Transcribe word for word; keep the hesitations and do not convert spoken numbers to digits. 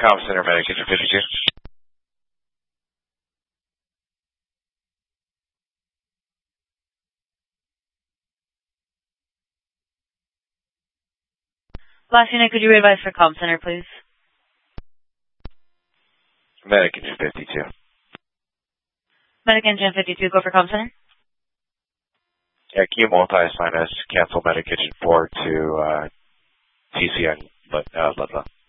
Comm Center, Medic Engine fifty-two. Last unit, could you advise for Comm Center, please? Medic Engine fifty-two. Medic Engine fifty-two, go for Comm Center. Yeah, Q multi-assign us, cancel Medic Engine four to uh, T C N uh, Ludlow.